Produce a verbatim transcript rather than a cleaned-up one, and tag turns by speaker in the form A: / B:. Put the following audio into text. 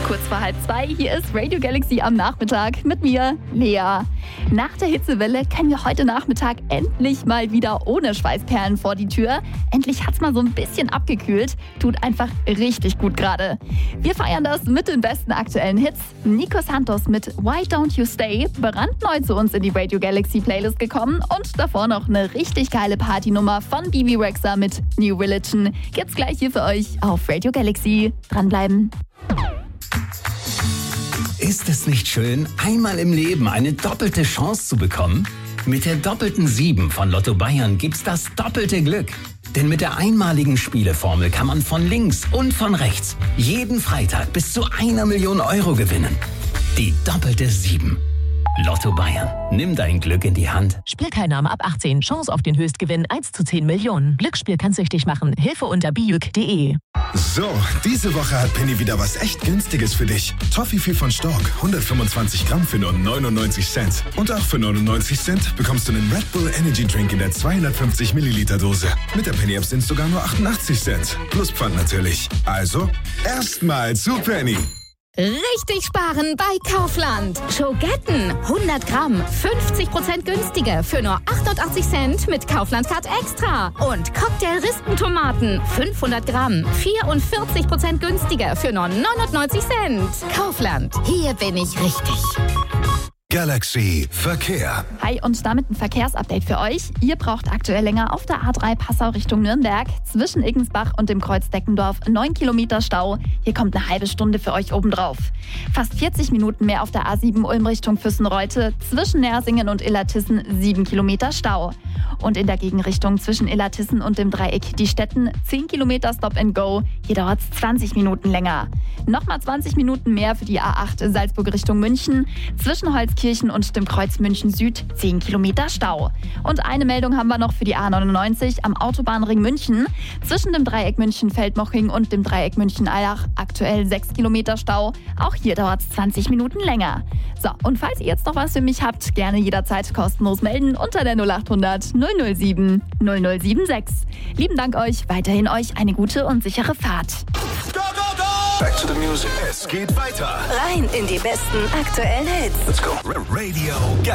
A: Kurz vor halb zwei, hier ist Radio Galaxy am Nachmittag mit mir, Lea. Nach der Hitzewelle können wir heute Nachmittag endlich mal wieder ohne Schweißperlen vor die Tür. Endlich hat's mal so ein bisschen abgekühlt. Tut einfach richtig gut gerade. Wir feiern das mit den besten aktuellen Hits. Nico Santos mit Why Don't You Stay, brandneu zu uns in die Radio Galaxy Playlist gekommen. Und davor noch eine richtig geile Partynummer von B B Rexha mit New Religion. Gibt's gleich hier für euch auf Radio Galaxy. Dranbleiben.
B: Ist es nicht schön, einmal im Leben eine doppelte Chance zu bekommen? Mit der doppelten sieben von Lotto Bayern gibt's das doppelte Glück. Denn mit der einmaligen Spieleformel kann man von links und von rechts jeden Freitag bis zu einer Million Euro gewinnen. Die doppelte sieben. Lotto Bayern. Nimm dein Glück in die Hand.
C: Spielteilnahme ab achtzehn. Chance auf den Höchstgewinn eins zu zehn Millionen. Glücksspiel kann süchtig machen. Hilfe unter bijuk punkt de.
D: So, diese Woche hat Penny wieder was echt Günstiges für dich. Toffifee von Stork, hundertfünfundzwanzig Gramm für nur neunundneunzig Cent. Und auch für neunundneunzig Cent bekommst du einen Red Bull Energy Drink in der zweihundertfünfzig Milliliter Dose. Mit der Penny-App sind es sogar nur achtundachtzig Cent. Plus Pfand natürlich. Also, erstmal zu Penny.
E: Richtig sparen bei Kaufland. Schogetten, hundert Gramm, fünfzig Prozent günstiger für nur achtundachtzig Cent mit Kaufland Card Extra. Und Cocktail-Rispentomaten, fünfhundert Gramm, vierundvierzig Prozent günstiger für nur neunundneunzig Cent. Kaufland, hier bin ich richtig.
D: Galaxy Verkehr.
A: Hi und damit ein Verkehrsupdate für euch. Ihr braucht aktuell länger auf der A drei Passau Richtung Nürnberg. Zwischen Iggensbach und dem Kreuz Deckendorf neun Kilometer Stau. Hier kommt eine halbe Stunde für euch obendrauf. Fast vierzig Minuten mehr auf der A sieben Ulm Richtung Füssenreute. Zwischen Nersingen und Illertissen sieben Kilometer Stau. Und in der Gegenrichtung zwischen Illertissen und dem Dreieck die Städten zehn Kilometer Stop and Go. Hier dauert es zwanzig Minuten länger. Nochmal zwanzig Minuten mehr für die A acht Salzburg Richtung München. Zwischen Holzkirchen und dem Kreuz München Süd zehn Kilometer Stau. Und eine Meldung haben wir noch für die A neunundneunzig am Autobahnring München. Zwischen dem Dreieck München-Feldmoching und dem Dreieck München-Allach aktuell sechs Kilometer Stau. Auch hier dauert es zwanzig Minuten länger. So, und falls ihr jetzt noch was für mich habt, gerne jederzeit kostenlos melden unter der null acht hundert null null sieben null null sieben sechs. Lieben Dank euch, weiterhin euch eine gute und sichere Fahrt.
D: Go, go, go! Back to the music. Es geht weiter.
F: Rein in die besten aktuellen Hits.
D: Let's go. Radio Galaxy.